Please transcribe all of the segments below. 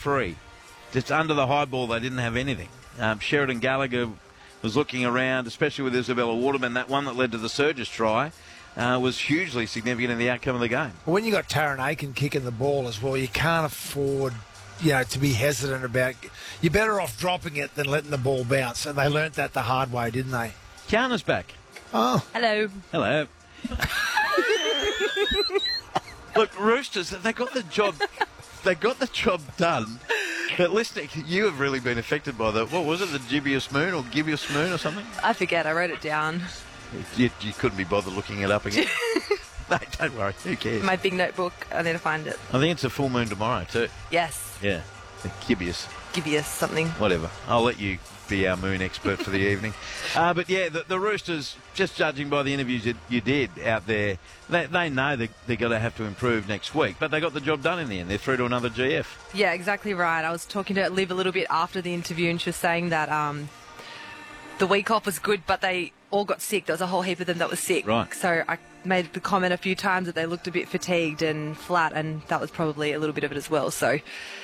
free. Just under the high ball, they didn't have anything. Sheridan Gallagher was looking around, especially with Isabella Waterman. That one that led to the Surges try was hugely significant in the outcome of the game. When you got Taryn Aiken kicking the ball as well, you can't afford, to be hesitant about. You're better off dropping it than letting the ball bounce, and they learnt that the hard way, didn't they? Kiana's back. Oh, Hello. Hello. Look, Roosters, they got the job. They got the job done. But listening, you have really been affected by the, what was it, the Gibeus Moon or Gibeus Moon or something? I forget. I wrote it down. You couldn't be bothered looking it up again. No, don't worry. Who cares? My big notebook. I need to find it. I think it's a full moon tomorrow too. Yes. Yeah. Gibeus. Give you something. Whatever. I'll let you be our moon expert for the evening. But yeah, the Roosters, just judging by the interviews you did out there, they know they're going to have to improve next week. But they got the job done in the end. They're through to another GF. Yeah, exactly right. I was talking to Liv a little bit after the interview, and she was saying that the week off was good, but they all got sick. There was a whole heap of them that was sick. Right. So I made the comment a few times that they looked a bit fatigued and flat, and that was probably a little bit of it as well. So,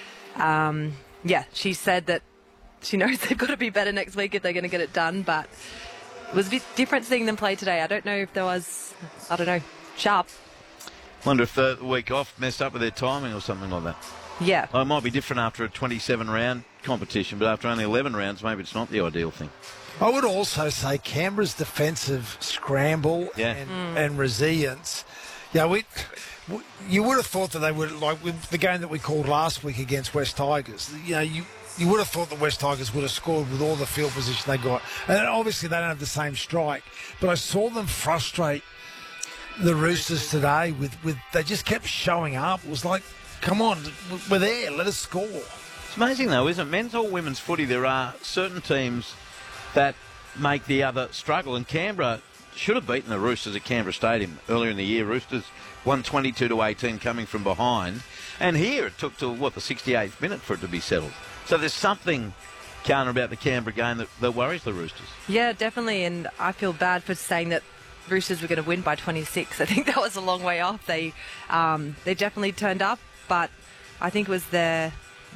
yeah, she said that she knows they've got to be better next week if they're going to get it done, but it was a bit different seeing them play today. I don't know if there was, sharp. Wonder if the week off messed up with their timing or something like that. Yeah. Well, it might be different after a 27-round competition, but after only 11 rounds, maybe it's not the ideal thing. I would also say Canberra's defensive scramble and resilience. Yeah, you would have thought that they would, like with the game that we called last week against West Tigers, you would have thought the West Tigers would have scored with all the field position they got. And obviously they don't have the same strike. But I saw them frustrate the Roosters today with they just kept showing up. It was like, come on, we're there, let us score. It's amazing, though, isn't it? Men's or women's footy, there are certain teams that make the other struggle. And Canberra should have beaten the Roosters at Canberra Stadium earlier in the year. Roosters won 22-18 coming from behind. And here it took till, the 68th minute for it to be settled. So there's something, Kiana, about the Canberra game that worries the Roosters. Yeah, definitely. And I feel bad for saying that Roosters were going to win by 26. I think that was a long way off. They definitely turned up, but I think it was they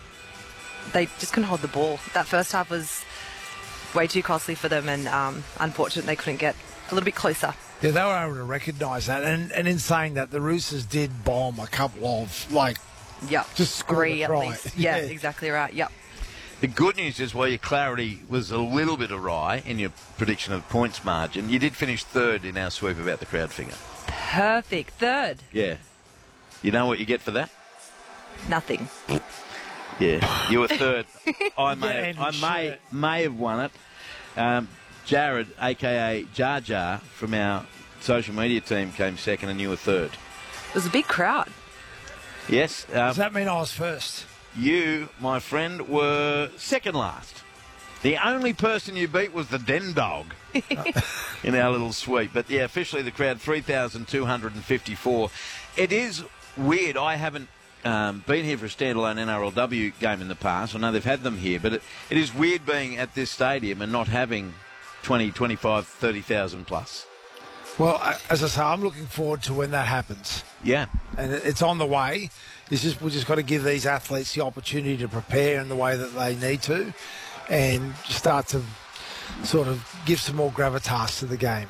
just couldn't hold the ball. That first half was way too costly for them, and unfortunately they couldn't get a little bit closer. Yeah, they were able to recognise that. And in saying that, the Roosters did bomb a couple of, just three at right. least. Yeah, exactly right. Yep. The good news is, while your clarity was a little bit awry in your prediction of points margin, you did finish third in our sweep about the crowd figure. Perfect. Third. Yeah. You know what you get for that? Nothing. Yeah, you were third. I may have won it. Jared, a.k.a. Jar Jar, from our social media team, came second, and you were third. It was a big crowd. Yes. Does that mean I was first? You, my friend, were second last. The only person you beat was the Den Dog in our little sweep. But, yeah, officially the crowd, 3,254. It is weird. I haven't been here for a standalone NRLW game in the past. I know they've had them here, but it is weird being at this stadium and not having 20, 25, 30,000 plus. Well, as I say, I'm looking forward to when that happens. Yeah. And it's on the way. We've just got to give these athletes the opportunity to prepare in the way that they need to and start to sort of give some more gravitas to the game.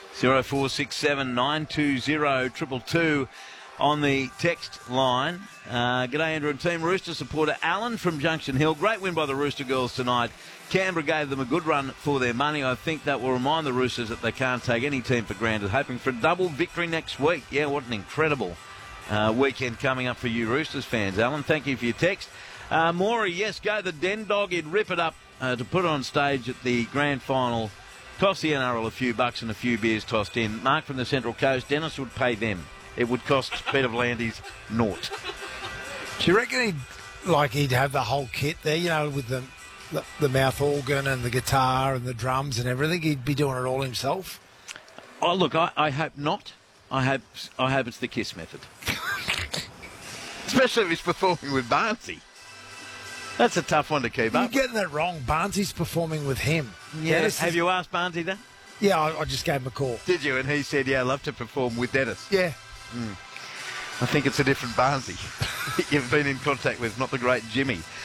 0467 920 222 on the text line. G'day, Andrew and team. Rooster supporter Alan from Junction Hill. Great win by the Rooster girls tonight. Canberra gave them a good run for their money. I think that will remind the Roosters that they can't take any team for granted. Hoping for a double victory next week. Yeah, what an incredible weekend coming up for you Roosters fans, Alan. Thank you for your text. Maury, yes, go the Den Dog. He'd rip it up to put it on stage at the grand final. Cost the NRL a few bucks and a few beers tossed in. Mark from the Central Coast, Dennis would pay them. It would cost Peter V'landys naught. Do you reckon he'd have the whole kit there, with the mouth organ and the guitar and the drums and everything? He'd be doing it all himself? Oh, look, I hope not. I hope it's the Kiss method. Especially if he's performing with Barnsley. That's a tough one to keep up. You're getting that wrong. Barnsley's performing with him. Yeah. Have you asked Barnsley that? Yeah, I just gave him a call. Did you? And he said, yeah, I'd love to perform with Dennis. Yeah. I think it's a different Barnsley you've been in contact with, not the great Jimmy.